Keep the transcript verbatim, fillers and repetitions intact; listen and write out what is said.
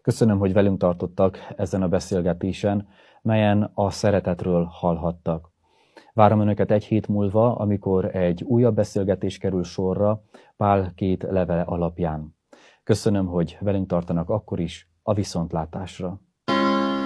Köszönöm, hogy velünk tartottak ezen a beszélgetésen, melyen a szeretetről hallhattak. Várom Önöket egy hét múlva, amikor egy újabb beszélgetés kerül sorra Pál két levele alapján. Köszönöm, hogy velünk tartanak akkor is, a viszontlátásra.